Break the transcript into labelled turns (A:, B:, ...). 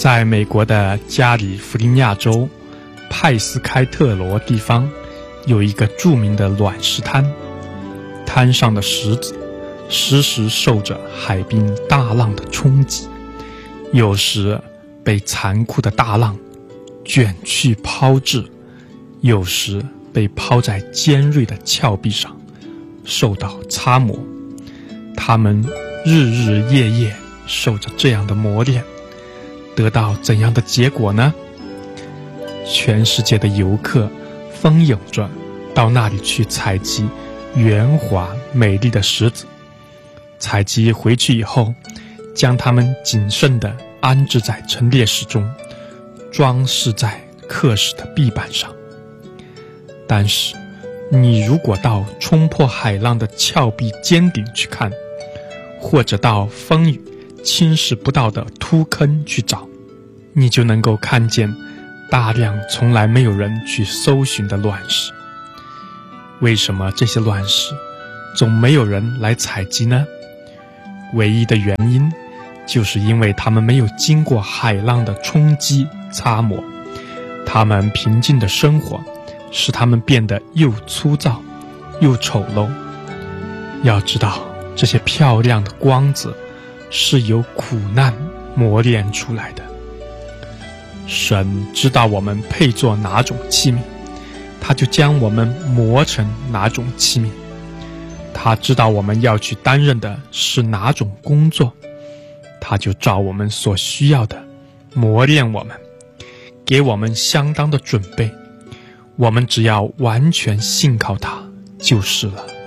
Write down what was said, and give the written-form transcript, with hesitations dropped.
A: 在美国的加利福尼亚州派斯开特罗地方，有一个著名的卵石滩，滩上的石子时时受着海滨大浪的冲击，有时被残酷的大浪卷去抛掷，有时被抛在尖锐的峭壁上受到擦磨。他们日日夜夜受着这样的磨练，得到怎样的结果呢？全世界的游客蜂拥着到那里去采集圆滑美丽的石子，采集回去以后，将它们谨慎地安置在陈列室中，装饰在客室的壁板上。但是你如果到冲破海浪的峭壁尖顶去看，或者到风雨侵蚀不到的凸坑去找，你就能够看见大量从来没有人去搜寻的卵石。为什么这些卵石总没有人来采集呢？唯一的原因就是因为它们没有经过海浪的冲击擦磨，它们平静的生活使它们变得又粗糙又丑陋。要知道，这些漂亮的光子是由苦难磨练出来的。神知道我们配做哪种器皿，他就将我们磨成哪种器皿。他知道我们要去担任的是哪种工作，他就照我们所需要的磨练我们，给我们相当的准备。我们只要完全信靠他就是了。